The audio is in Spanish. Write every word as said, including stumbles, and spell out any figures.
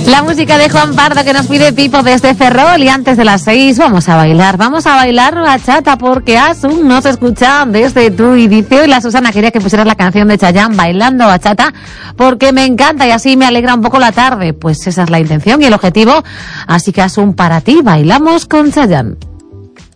La música de Juan Pardo que nos pide Pipo desde Ferrol, y antes de las seis vamos a bailar, vamos a bailar bachata porque Asun nos escucha desde tu inicio y la Susana quería que pusieras la canción de Chayanne bailando bachata porque me encanta y así me alegra un poco la tarde. Pues esa es la intención y el objetivo, así que Asun, para ti bailamos con Chayanne.